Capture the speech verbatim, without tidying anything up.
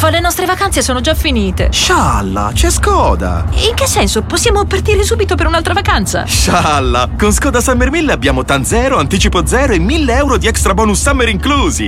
Uff, le nostre vacanze sono già finite. Scialla, c'è Skoda. In che senso? Possiamo partire subito per un'altra vacanza? Scialla, con Skoda Summer mille abbiamo TAN zero, anticipo zero e mille euro di extra bonus summer inclusi.